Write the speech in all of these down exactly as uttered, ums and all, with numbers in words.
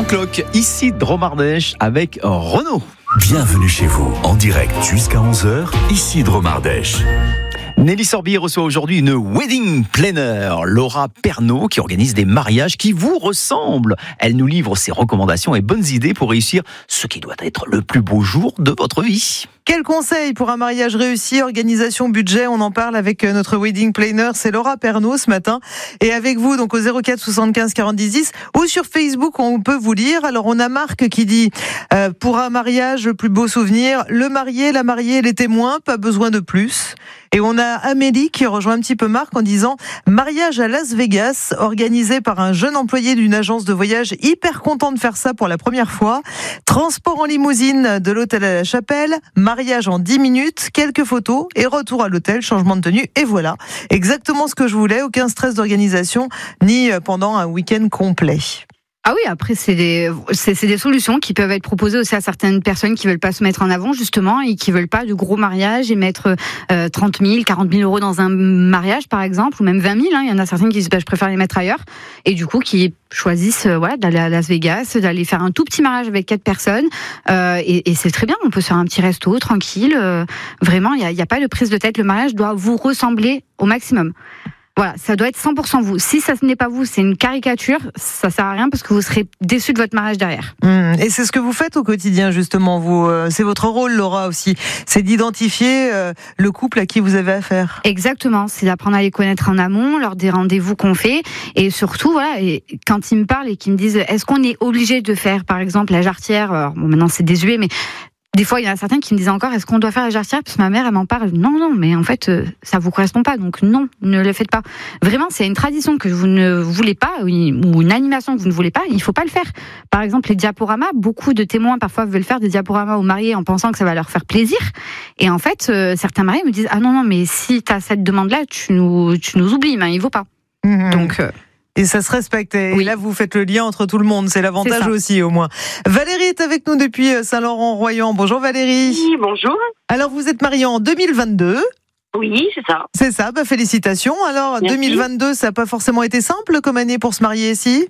Clock, ici Dromardèche avec Renaud. Bienvenue chez vous, en direct jusqu'à onze heures, ici Dromardèche. Nelly Sorbier reçoit aujourd'hui une wedding planner, Laura Pernaut, qui organise des mariages qui vous ressemblent. Elle nous livre ses recommandations et bonnes idées pour réussir ce qui doit être le plus beau jour de votre vie. Quel conseil pour un mariage réussi, organisation, budget? On en parle avec notre wedding planner, c'est Laura Pernaut ce matin. Et avec vous, donc au zéro quatre soixante-quinze quarante-dix dix ou sur Facebook, on peut vous lire. Alors on a Marc qui dit euh, pour un mariage, le plus beau souvenir, le marié, la mariée, les témoins, pas besoin de plus. Et on a Amélie qui rejoint un petit peu Marc en disant mariage à Las Vegas, organisé par un jeune employé d'une agence de voyage, hyper content de faire ça pour la première fois. Transport en limousine de l'hôtel à la chapelle, mariage en dix minutes, quelques photos et retour à l'hôtel, changement de tenue et voilà. Exactement ce que je voulais, aucun stress d'organisation ni pendant un week-end complet. Ah oui, après, c'est des, c'est, c'est des solutions qui peuvent être proposées aussi à certaines personnes qui veulent pas se mettre en avant, justement, et qui veulent pas de gros mariages et mettre euh, trente mille, quarante mille euros dans un mariage, par exemple, ou même vingt mille. Hein. Il y en a certains qui disent, bah, je préfère les mettre ailleurs. Et du coup, qui choisissent euh, voilà, d'aller à Las Vegas, d'aller faire un tout petit mariage avec quatre personnes. Euh, et, et c'est très bien, on peut se faire un petit resto, tranquille. Euh, vraiment, il n'y a, y a pas de prise de tête. Le mariage doit vous ressembler au maximum. Voilà, ça doit être cent pour cent vous. Si ça n'est pas vous, c'est une caricature, ça sert à rien parce que vous serez déçu de votre mariage derrière. Mmh. Et c'est ce que vous faites au quotidien, justement. Vous, euh, c'est votre rôle, Laura, aussi. C'est d'identifier euh, le couple à qui vous avez affaire. Exactement. C'est d'apprendre à les connaître en amont, lors des rendez-vous qu'on fait. Et surtout, voilà, et quand ils me parlent et qu'ils me disent, est-ce qu'on est obligé de faire, par exemple, la jarretière? Alors, bon, maintenant, c'est désuet, mais des fois, il y en a certains qui me disent encore, est-ce qu'on doit faire la jarretière? Parce que ma mère, elle m'en parle. Non, non, mais en fait, ça vous correspond pas. Donc non, ne le faites pas. Vraiment, c'est une tradition que vous ne voulez pas, ou une animation que vous ne voulez pas, il faut pas le faire. Par exemple, les diaporamas, beaucoup de témoins parfois veulent faire des diaporamas aux mariés en pensant que ça va leur faire plaisir. Et en fait, euh, certains mariés me disent, ah non, non, mais si tu as cette demande-là, tu nous, tu nous oublies, mais il vaut pas. Mmh. Donc... Euh, Et ça se respecte. Et oui. Là, vous faites le lien entre tout le monde. C'est l'avantage c'est aussi, au moins. Valérie est avec nous depuis Saint-Laurent-Royan. Bonjour Valérie. Oui, bonjour. Alors, vous êtes mariée en deux mille vingt-deux. Oui, c'est ça. C'est ça, bah félicitations. Alors, Merci. deux mille vingt-deux, ça n'a pas forcément été simple comme année pour se marier ici?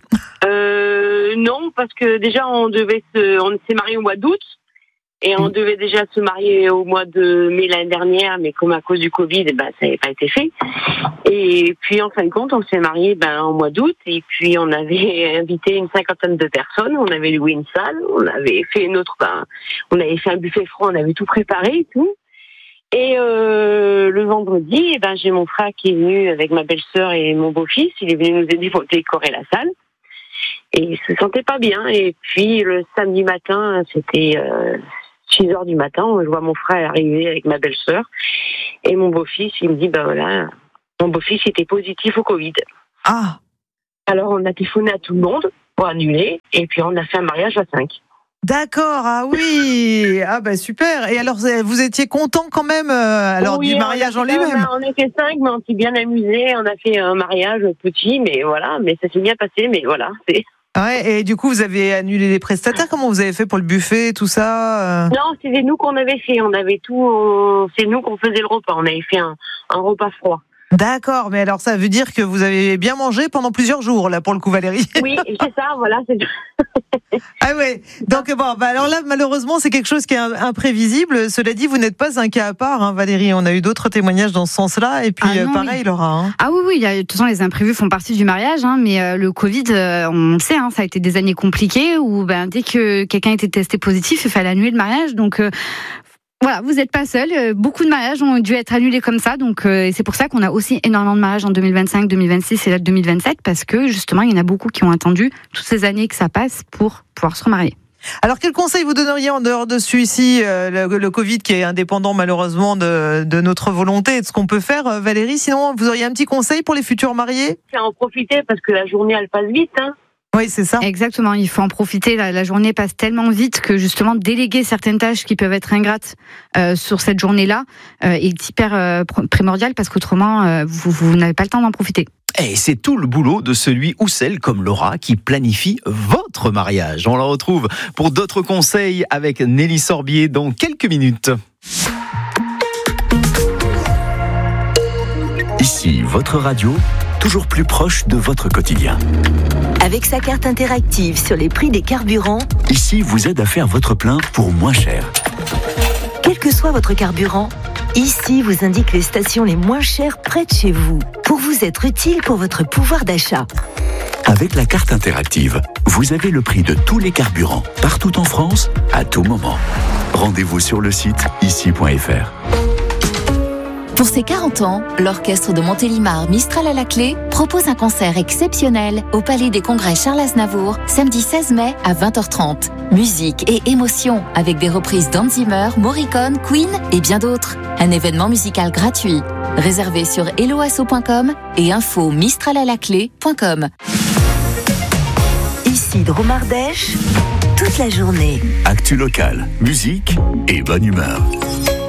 euh, Non, parce que déjà, on devait se, on s'est marié au mois d'août. Et on devait déjà se marier au mois de mai l'année dernière, mais comme à cause du Covid, ben, ça n'avait pas été fait. Et puis, en fin de compte, on s'est marié ben, au mois d'août. Et puis, on avait invité une cinquantaine de personnes. On avait loué une salle. On avait fait notre, ben, on avait fait un buffet froid. On avait tout préparé et tout. Et euh, le vendredi, eh ben, j'ai mon frère qui est venu avec ma belle-sœur et mon beau-fils. Il est venu nous aider pour décorer la salle. Et il se sentait pas bien. Et puis, le samedi matin, c'était... Euh, six heures du matin, je vois mon frère arriver avec ma belle-sœur et mon beau-fils, il me dit, ben voilà, mon beau-fils était positif au Covid. Ah. Alors on a téléphoné à tout le monde pour annuler et puis on a fait un mariage à cinq. D'accord, ah oui, ah ben super. Et alors vous étiez content quand même euh, alors oui, du mariage en lui-même? On a fait cinq, mais on s'est bien amusé, on a fait un mariage petit, mais voilà, mais ça s'est bien passé, mais voilà, c'est... Ouais, et du coup, vous avez annulé les prestataires. Comment vous avez fait pour le buffet, tout ça? Non, c'était nous qu'on avait fait. On avait tout. On... C'est nous qu'on faisait le repas. On avait fait un, un repas froid. D'accord, mais alors ça veut dire que vous avez bien mangé pendant plusieurs jours, là, pour le coup, Valérie. Oui, c'est ça, voilà. C'est... ah ouais, donc bon, bah alors là, malheureusement, c'est quelque chose qui est imprévisible. Cela dit, vous n'êtes pas un cas à part, hein, Valérie. On a eu d'autres témoignages dans ce sens-là, et puis ah non, pareil, oui. Laura. Hein. Ah oui, oui, de toute façon, les imprévus font partie du mariage, hein, mais euh, le Covid, euh, on le sait, hein, ça a été des années compliquées, où ben, dès que quelqu'un était testé positif, il fallait annuler le mariage, donc... Euh, Voilà, vous n'êtes pas seul. Beaucoup de mariages ont dû être annulés comme ça, donc euh, c'est pour ça qu'on a aussi énormément de mariages en deux mille vingt-cinq, deux mille vingt-six et là deux mille vingt-sept, parce que justement, il y en a beaucoup qui ont attendu toutes ces années que ça passe pour pouvoir se remarier. Alors, quel conseil vous donneriez en dehors de celui-ci, euh, le, le Covid qui est indépendant malheureusement de, de notre volonté et de ce qu'on peut faire, euh, Valérie? Sinon, vous auriez un petit conseil pour les futurs mariés? C'est en profiter parce que la journée, elle passe vite, hein. Oui, c'est ça. Exactement, il faut en profiter. La, la journée passe tellement vite que justement déléguer certaines tâches qui peuvent être ingrates euh, sur cette journée-là euh, est hyper euh, primordial parce qu'autrement, euh, vous, vous n'avez pas le temps d'en profiter. Et c'est tout le boulot de celui ou celle comme Laura qui planifie votre mariage. On la retrouve pour d'autres conseils avec Nelly Sorbier dans quelques minutes. Ici, votre radio, toujours plus proche de votre quotidien. Avec sa carte interactive sur les prix des carburants, Ici vous aide à faire votre plein pour moins cher. quel que soit votre carburant, Ici vous indique les stations les moins chères près de chez vous, pour vous être utile pour votre pouvoir d'achat. Avec la carte interactive, vous avez le prix de tous les carburants, partout en France, à tout moment. Rendez-vous sur le site ici point f r. Pour ses quarante ans, l'orchestre de Montélimar Mistral à la clé propose un concert exceptionnel au Palais des Congrès Charles Aznavour, samedi seize mai à vingt heures trente. Musique et émotion avec des reprises d'Hans Zimmer, Morricone, Queen et bien d'autres. Un événement musical gratuit. Réservé sur helloasso point com et info mistralalaclé point com. Ici Dromardèche, toute la journée. Actu local, musique et bonne humeur.